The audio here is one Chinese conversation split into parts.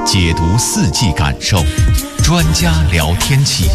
解读四季感受，专家聊天气。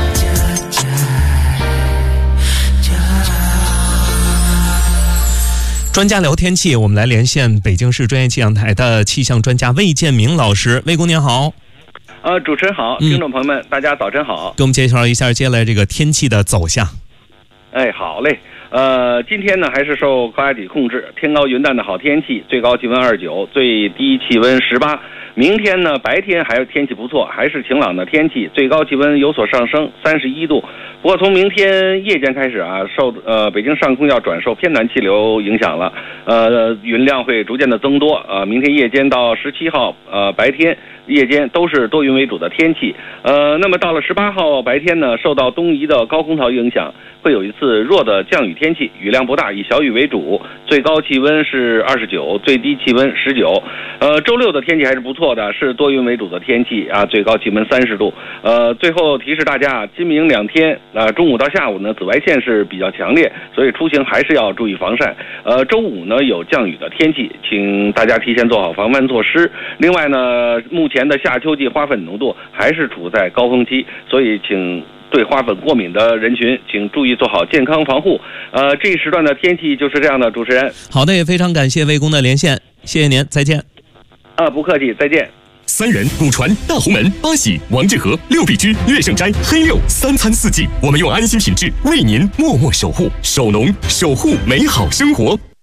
专家聊天气，我们来连线北京市专业气象台的气象专家魏建明老师。魏工您好。 主持人好，听众朋友们，大家早晨好。 给我们介绍一下接下来这个天气的走向。 好嘞。今天呢还是受高压底控制，天高云淡的好天气，最高气温29，最低气温18。明天呢白天还有天气不错，还是晴朗的天气，最高气温有所上升，31度。不过从明天夜间开始啊，北京上空要转受偏南气流影响了，云量会逐渐的增多。明天夜间到17号，白天夜间都是多云为主的天气。那么到了18号白天呢，受到东移的高空槽影响，会有一次弱的降雨天气，雨量不大，以小雨为主，最高气温是29，最低气温19。周六的天气还是不错的，是多云为主的天气啊，最高气温30度。最后提示大家，今明2天中午到下午呢，紫外线是比较强烈，所以出行还是要注意防晒。周五呢有降雨的天气，请大家提前做好防范措施。另外呢，目前的夏秋季花粉浓度还是处在高峰期，所以请对花粉过敏的人群，请注意做好健康防护。这一时段的天气就是这样的，主持人。 好的，也非常感谢魏工的连线，谢谢您，再见。 不客气，再见。 三元、古传、大红门、八喜、王致和、六必居、乐盛斋、黑六，3餐4季，我们用安心品质为您默默守护，守农守护美好生活。